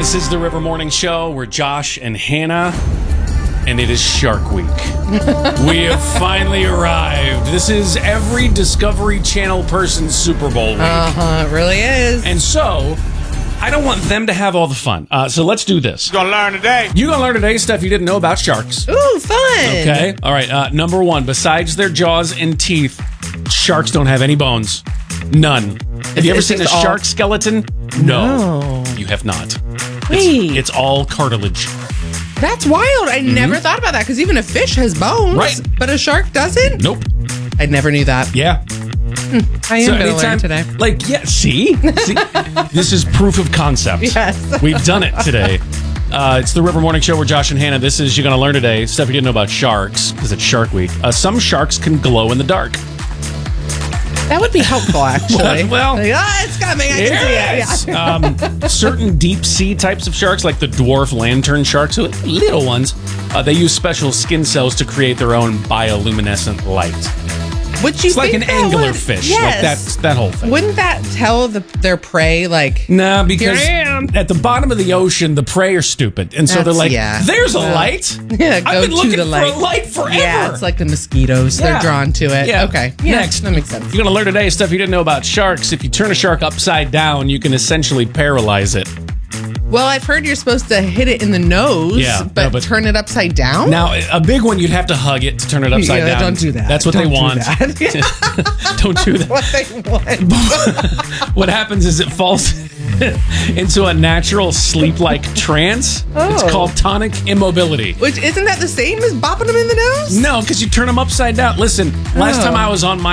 This is the River Morning Show. We're Josh and Hannah, and it is Shark Week. We have finally arrived. This is every Discovery Channel person's Super Bowl week. It really is. And so, I don't want them to have all the fun. So let's do this. You're gonna learn today. You're going to learn today stuff you didn't know about sharks. Ooh, fun. Okay? All right. Number one, besides their jaws and teeth, sharks don't have any bones. None. Have you ever It's seen a just all- shark skeleton? No. You have not. Wait. It's all cartilage. That's wild. I never thought about that because even a fish has bones. Right. But a shark doesn't? Nope. I never knew that. Yeah. I am going to learn today. Like, yeah, see? This is proof of concept. Yes. We've done it today. It's the River Morning Show. We're Josh and Hannah. This is You're Going to Learn Today. Stuff you didn't know about sharks, because it's Shark Week. Some sharks can glow in the dark. That would be helpful, actually. Well, like, it's coming. I can see it. Yeah. Certain deep sea types of sharks, like the dwarf lantern sharks, so little ones, they use special skin cells to create their own bioluminescent light. Would you It's like an think that angular would- fish. Yes. Like that whole thing. Wouldn't that tell their prey, like... Nah, because Here I am. at the bottom of the ocean, the prey are stupid. And so they're That's- like, yeah. there's a Well, light. Yeah, go I've been to looking the for light. a light forever. Yeah, it's like the mosquitoes. Yeah. They're drawn to it. Yeah. Okay. Yeah, Next. that makes sense. You're going to learn today stuff you didn't know about sharks. If you turn a shark upside down, you can essentially paralyze it. Well, I've heard you're supposed to hit it in the nose, Yeah, but, but- turn it upside down? Now, a big one, you'd have to hug it to turn it upside Yeah, down. don't do that. That's what Don't they do want. that. Don't do that. What they want. What happens is it falls into a natural sleep-like trance. It's Oh. called tonic immobility. Which, isn't that the same as bopping them in the nose? No, because you turn them upside down. Listen, last Oh. time I was on my